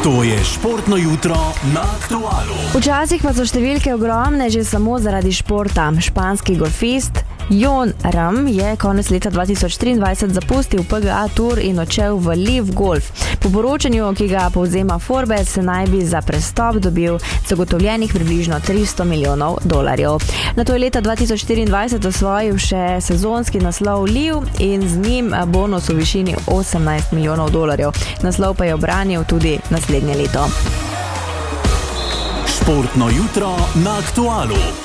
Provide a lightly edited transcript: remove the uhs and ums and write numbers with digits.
To je športno jutro na Aktualu. Včasih pa so številke ogromne že samo zaradi športa. Španski golfist Jon Rahm je konec leta 2023 zapustil PGA Tour in odšel v Liv Golf. Po poročanju, ki ga povzema Forbes, se naj bi za prestop dobil zagotovljenih približno $300 milijonov. Nato je leta 2024 osvojil še sezonski naslov Liv in z njim bonus v višini $18 milijonov. Naslov pa je obranil tudi naslednje leto. Športno jutro na Aktualu.